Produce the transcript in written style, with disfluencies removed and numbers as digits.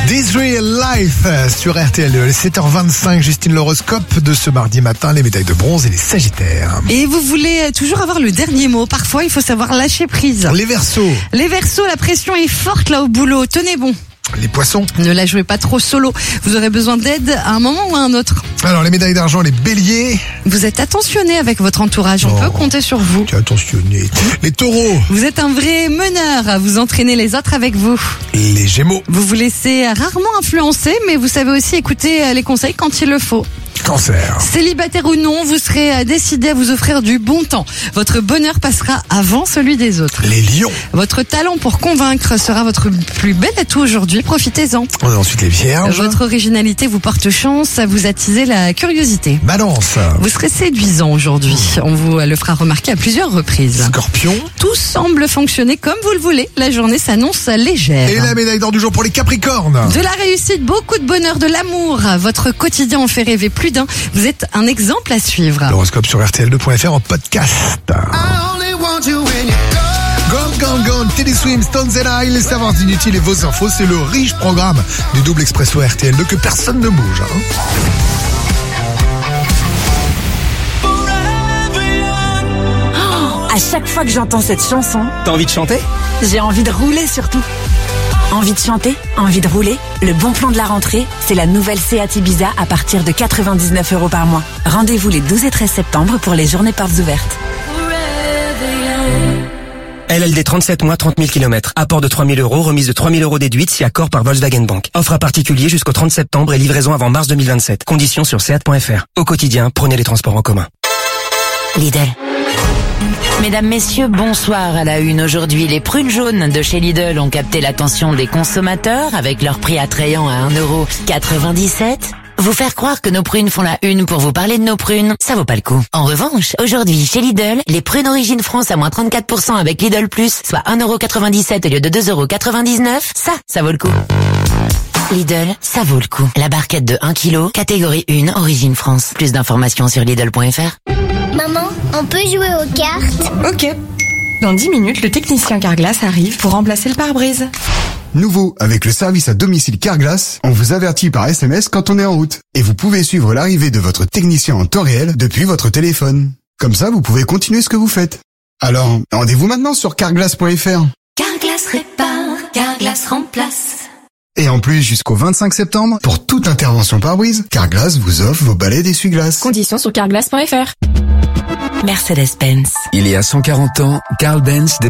This Real Life sur RTL2, 7h25, Justine, l'horoscope de ce mardi matin, les médailles de bronze et les sagittaires. Et vous voulez toujours avoir le dernier mot. Parfois, il faut savoir lâcher prise. Les Verseaux. Les Verseaux, la pression est forte là au boulot. Tenez bon. Les Poissons. Ne la jouez pas trop solo. Vous aurez besoin d'aide à un moment ou à un autre. Alors, les médailles d'argent, les Béliers. Vous êtes attentionné avec votre entourage. On peut compter sur vous. Tu es attentionné. Les Taureaux. Vous êtes un vrai meneur. Vous entraînez les autres avec vous. Les Gémeaux. Vous vous laissez rarement influencer, mais vous savez aussi écouter les conseils quand il le faut. Cancer. Célibataire ou non, vous serez décidé à vous offrir du bon temps. Votre bonheur passera avant celui des autres. Les Lions. Votre talent pour convaincre sera votre plus bel atout aujourd'hui. Profitez-en. On a ensuite les Vierges. Votre originalité vous porte chance, vous attisez la curiosité. Balance. Vous serez séduisant aujourd'hui. On vous le fera remarquer à plusieurs reprises. Scorpion. Tout semble fonctionner comme vous le voulez. La journée s'annonce légère. Et la médaille d'or du jour pour les Capricornes. De la réussite, beaucoup de bonheur, de l'amour. Votre quotidien en fait rêver plus d'un. Vous êtes un exemple à suivre. L'horoscope sur RTL2.fr en podcast. Gone, gone, gone, Teddy Swims, Stones and I, les savoirs inutiles et vos infos, c'est le riche programme du double expresso RTL2 que personne ne bouge. À chaque fois que j'entends cette chanson, T'as envie de chanter? j'ai envie de rouler surtout. Envie de chanter, envie de rouler. Le bon plan de la rentrée, c'est la nouvelle Seat Ibiza à partir de 99 € par mois. Rendez-vous les 12 et 13 septembre pour les journées portes ouvertes. LLD 37 mois, 30 000 km. Apport de 3 000 €, remise de 3 000 € déduite si accord par Volkswagen Bank. Offre à particulier jusqu'au 30 septembre et livraison avant mars 2027. Conditions sur seat.fr. Au quotidien, prenez les transports en commun. Lidl. Mesdames, messieurs, bonsoir à la une. Aujourd'hui, les prunes jaunes de chez Lidl ont capté l'attention des consommateurs avec leur prix attrayant à 1,97 €. Vous faire croire que nos prunes font la une pour vous parler de nos prunes, ça vaut pas le coup. En revanche, aujourd'hui, chez Lidl, les prunes Origine France à moins 34% avec Lidl Plus, soit 1,97 € au lieu de 2,99 €, ça vaut le coup. Lidl, ça vaut le coup. La barquette de 1 kg, catégorie 1, Origine France. Plus d'informations sur Lidl.fr. Maman, on peut jouer aux cartes? Ok. Dans 10 minutes, le technicien Carglass arrive pour remplacer le pare-brise. Nouveau, avec le service à domicile Carglass, on vous avertit par SMS quand on est en route. Et vous pouvez suivre l'arrivée de votre technicien en temps réel depuis votre téléphone. Comme ça, vous pouvez continuer ce que vous faites. Alors, rendez-vous maintenant sur carglass.fr. Carglass répare, Carglass remplace. Et en plus, jusqu'au 25 septembre, pour toute intervention pare-brise, Carglass vous offre vos balais d'essuie-glace. Conditions sur carglass.fr. Mercedes-Benz. Il y a 140 ans, Carl Benz